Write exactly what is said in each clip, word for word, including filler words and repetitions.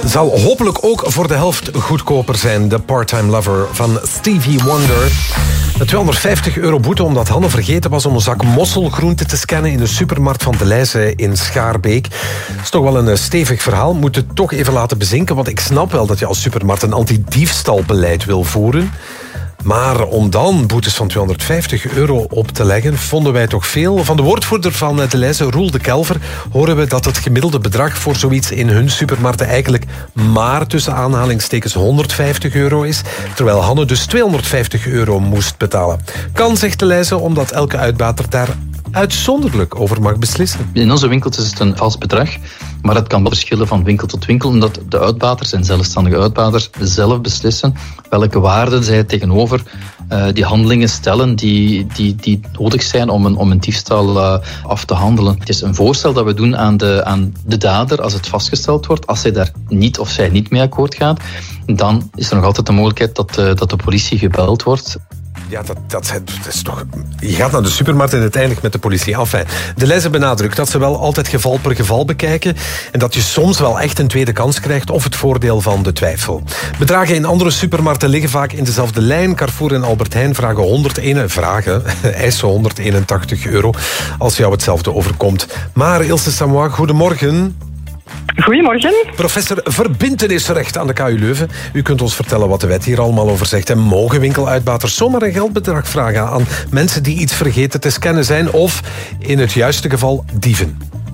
Zal hopelijk ook voor de helft goedkoper zijn. The Part-Time Lover van Stevie Wonder. tweehonderdvijftig euro boete omdat Hanne vergeten was om een zak mosselgroenten te scannen in de supermarkt van De Leize in Schaarbeek. Dat is toch wel een stevig verhaal. Moet het toch even laten bezinken, want ik snap wel dat je als supermarkt een anti-diefstalbeleid wil voeren. Maar om dan boetes van tweehonderdvijftig euro op te leggen, vonden wij toch veel. Van de woordvoerder van De Leize, Roel de Kelver, horen we dat het gemiddelde bedrag voor zoiets in hun supermarkten eigenlijk maar tussen aanhalingstekens honderdvijftig euro is, terwijl Hanne dus tweehonderdvijftig euro moest betalen. Kan, zegt De Leize, omdat elke uitbater daar uitzonderlijk over mag beslissen. In onze winkels is het een vast bedrag, maar het kan wel verschillen van winkel tot winkel, omdat de uitbaters en zelfstandige uitbaters zelf beslissen welke waarden zij tegenover uh, die handelingen stellen die, die, die nodig zijn om een, om een diefstal uh, af te handelen. Het is een voorstel dat we doen aan de, aan de dader als het vastgesteld wordt. Als hij daar niet of zij niet mee akkoord gaat, dan is er nog altijd de mogelijkheid dat, uh, dat de politie gebeld wordt. Ja, dat, dat, dat is toch... Je gaat naar de supermarkt en uiteindelijk met de politie af. Hè. De Leize benadrukt dat ze wel altijd geval per geval bekijken en dat je soms wel echt een tweede kans krijgt of het voordeel van de twijfel. Bedragen in andere supermarkten liggen vaak in dezelfde lijn. Carrefour en Albert Heijn vragen honderdéén vragen, eisen honderdeenentachtig euro als jou hetzelfde overkomt. Maar Ilse Samois, goedemorgen. Goedemorgen. Professor verbintenisrecht aan de K U Leuven. U kunt ons vertellen wat de wet hier allemaal over zegt. En mogen winkeluitbaters zomaar een geldbedrag vragen aan mensen die iets vergeten te scannen zijn of, in het juiste geval, dieven?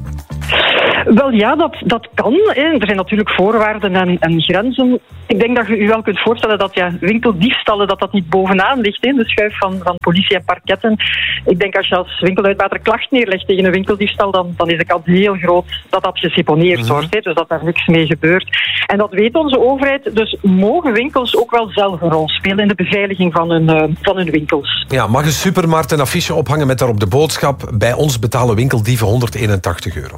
Wel ja, dat, dat kan. Hè. Er zijn natuurlijk voorwaarden en, en grenzen. Ik denk dat je u wel kunt voorstellen dat ja, winkeldiefstallen dat dat niet bovenaan ligt, hè, de schuif van, van politie en parketten. Ik denk als je als winkeluitbater klacht neerlegt tegen een winkeldiefstal, dan, dan is de kans heel groot dat dat geseponeerd mm-hmm. wordt. Hè, dus dat daar niks mee gebeurt. En dat weet onze overheid. Dus mogen winkels ook wel zelf een rol spelen in de beveiliging van hun, uh, van hun winkels. Ja, mag een supermarkt een affiche ophangen met daarop de boodschap: bij ons betalen winkeldieven honderdeenentachtig euro?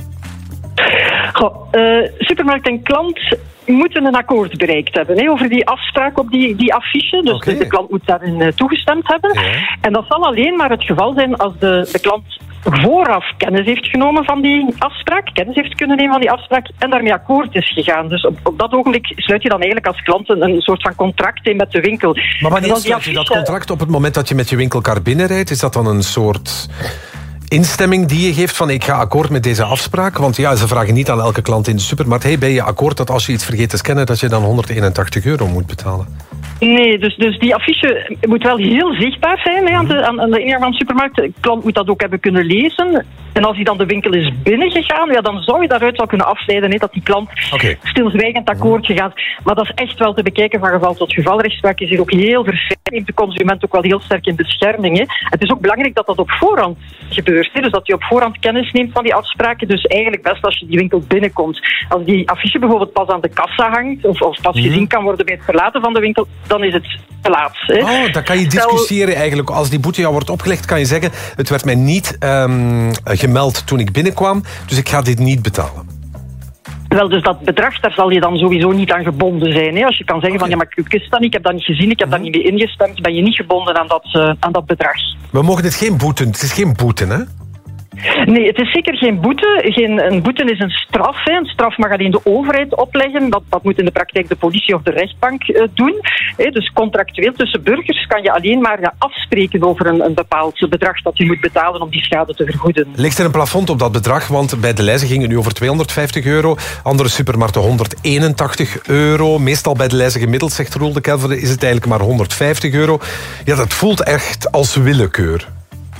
Goh, uh, supermarkt en klant moeten een akkoord bereikt hebben hè, over die afspraak op die, die affiche. Dus okay. de klant moet daarin uh, toegestemd hebben. Ja. En dat zal alleen maar het geval zijn als de, de klant vooraf kennis heeft genomen van die afspraak, kennis heeft kunnen nemen van die afspraak en daarmee akkoord is gegaan. Dus op, op dat ogenblik sluit je dan eigenlijk als klant een, een soort van contract in met de winkel. Maar wanneer sluit je dat contract? Op het moment dat je met je winkelkar binnenrijdt? Is dat dan een soort instemming die je geeft van ik ga akkoord met deze afspraak? Want ja, ze vragen niet aan elke klant in de supermarkt: hey, ben je akkoord dat als je iets vergeet te scannen dat je dan honderdeenentachtig euro moet betalen? Nee, dus, dus die affiche moet wel heel zichtbaar zijn hè, aan, de, aan de ingang van de supermarkt. De klant moet dat ook hebben kunnen lezen. En als hij dan de winkel is binnengegaan, ja, dan zou je daaruit wel kunnen afleiden hè, dat die klant okay. stilzwijgend akkoord gegaan is. Maar dat is echt wel te bekijken van geval tot geval. Rechtspraak is hier ook heel verfijnd. Neemt de consument ook wel heel sterk in bescherming. Hè. Het is ook belangrijk dat dat op voorhand gebeurt. Hè. Dus dat je op voorhand kennis neemt van die afspraken. Dus eigenlijk best als je die winkel binnenkomt. Als die affiche bijvoorbeeld pas aan de kassa hangt, of, of pas mm-hmm. gezien kan worden bij het verlaten van de winkel, dan is het te laat. Hè. Oh, dan kan je discussiëren eigenlijk. Als die boete jou wordt opgelegd, kan je zeggen: het werd mij niet um, gemeld toen ik binnenkwam, dus ik ga dit niet betalen. Wel, dus dat bedrag, daar zal je dan sowieso niet aan gebonden zijn. Hè. Als je kan zeggen okay. van, ja, maar ik wist dat niet, ik heb dat niet gezien, ik heb daar niet mee ingestemd, ben je niet gebonden aan dat, uh, aan dat bedrag. We mogen dit geen boeten, het is geen boete, hè? Nee, het is zeker geen boete. Geen, een boete is een straf. Hè. Een straf mag alleen de overheid opleggen. Dat, dat moet in de praktijk de politie of de rechtbank uh, doen. Hè. Dus contractueel tussen burgers kan je alleen maar ja, afspreken over een, een bepaald bedrag dat je moet betalen om die schade te vergoeden. Ligt er een plafond op dat bedrag? Want bij De Leize ging het nu over tweehonderdvijftig euro. Andere supermarkten honderdeenentachtig euro. Meestal bij De Leize gemiddeld, zegt Roel de Kelver, is het eigenlijk maar honderdvijftig euro. Ja, dat voelt echt als willekeur.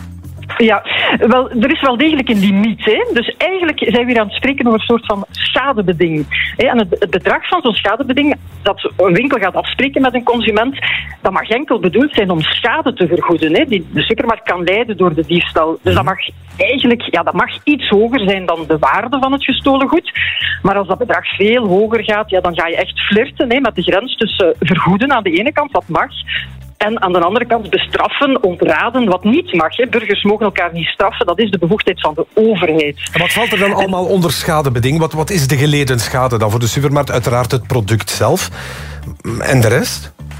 Ja, wel, er is wel degelijk een limiet. Hè? Dus eigenlijk zijn we hier aan het spreken over een soort van schadebeding. Hè? En het, het bedrag van zo'n schadebeding dat een winkel gaat afspreken met een consument, dat mag enkel bedoeld zijn om schade te vergoeden. Hè? Die de supermarkt kan lijden door de diefstal. Dus dat mag eigenlijk ja, dat mag iets hoger zijn dan de waarde van het gestolen goed. Maar als dat bedrag veel hoger gaat, ja, dan ga je echt flirten hè, met de grens tussen vergoeden aan de ene kant, dat mag, en aan de andere kant bestraffen, ontraden, wat niet mag. Hè. Burgers mogen elkaar niet straffen, dat is de bevoegdheid van de overheid. En wat valt er dan allemaal onder schadebeding? Wat, wat is de geleden schade dan voor de supermarkt? Uiteraard het product zelf. En de rest?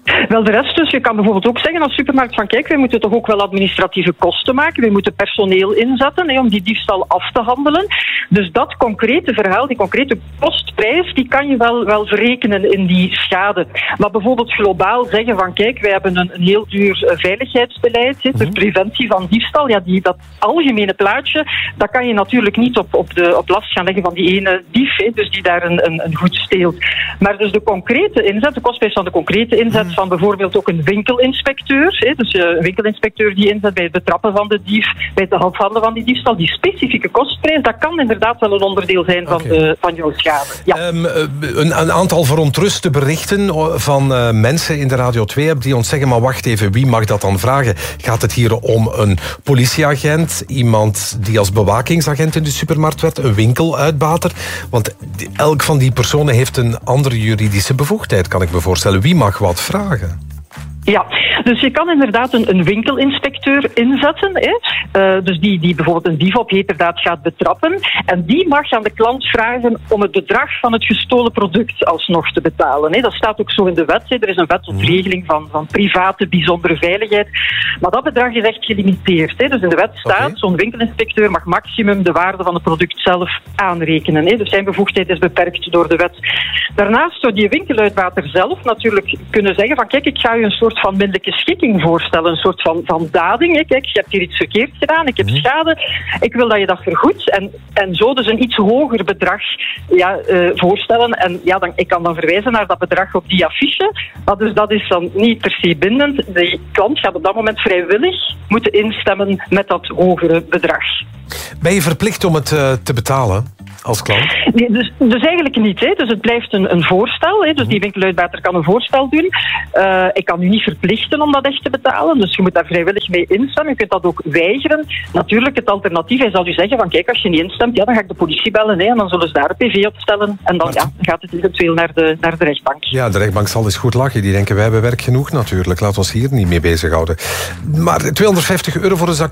Wel, de rest dus. Je kan bijvoorbeeld ook zeggen als supermarkt van kijk, wij moeten toch ook wel administratieve kosten maken. Wij moeten personeel inzetten hè, om die diefstal af te handelen. Dus dat concrete verhaal, die concrete kostprijs, die kan je wel, wel verrekenen in die schade. Maar bijvoorbeeld globaal zeggen van kijk, wij hebben een, een heel duur veiligheidsbeleid hè, ter preventie van diefstal. Ja, die, dat algemene plaatje, dat kan je natuurlijk niet op, op, de, op last gaan leggen van die ene dief, hè, dus die daar een, een, een goed steelt. Maar dus de concrete inzet, de kostprijs van de concrete inzet mm. van bijvoorbeeld ook een winkelinspecteur, hè, dus een winkelinspecteur die inzet bij het betrappen van de dief, bij het afhandelen van die diefstal, die specifieke kostprijs, dat kan inderdaad wel een onderdeel zijn van, okay. de, van jouw schade. Ja. Um, een, een aantal verontruste berichten van uh, mensen in de Radio twee die ons zeggen, maar wacht even, wie mag dat dan vragen? Gaat het hier om een politieagent, iemand die als bewakingsagent in de supermarkt werd, een winkeluitbater? Want elk van die personen heeft een andere juridische bevoegdheid, kan ik me voorstellen. Wie mag wat vragen? Ja, dus je kan inderdaad een, een winkelinspecteur inzetten. Hè? Uh, dus die, die bijvoorbeeld een dief op heterdaad gaat betrappen. En die mag aan de klant vragen om het bedrag van het gestolen product alsnog te betalen. Hè? Dat staat ook zo in de wet. Hè? Er is een wet tot regeling van, van private bijzondere veiligheid. Maar dat bedrag is echt gelimiteerd. Hè? Dus in de wet staat, okay. zo'n winkelinspecteur mag maximum de waarde van het product zelf aanrekenen. Hè? Dus zijn bevoegdheid is beperkt door de wet. Daarnaast zou die winkeluitbater zelf natuurlijk kunnen zeggen van kijk, ik ga u een soort van minderlijke schikking voorstellen. Een soort van, van dading. Hè. Kijk, je hebt hier iets verkeerd gedaan, ik heb mm-hmm. schade. Ik wil dat je dat vergoedt. En, en zo dus een iets hoger bedrag ja, uh, voorstellen. En ja, dan, ik kan dan verwijzen naar dat bedrag op die affiche. Maar dus dat is dan niet per se bindend. De klant gaat op dat moment vrijwillig moeten instemmen met dat hogere bedrag. Ben je verplicht om het uh, te betalen? Als klant? Nee, dus, dus eigenlijk niet. Hè. Dus het blijft een, een voorstel. Hè. Dus die winkeluitbater kan een voorstel doen. Uh, ik kan u niet verplichten om dat echt te betalen. Dus je moet daar vrijwillig mee instemmen. Je kunt dat ook weigeren. Natuurlijk, het alternatief, hij zal u zeggen van kijk, als je niet instemt, ja, dan ga ik de politie bellen. Hè, en dan zullen ze daar een P V opstellen. En dan, maar... ja, dan gaat het eventueel naar de, naar de rechtbank. Ja, de rechtbank zal eens goed lachen. Die denken, wij hebben werk genoeg natuurlijk. Laat ons hier niet mee bezighouden. Maar tweehonderdvijftig euro voor een zak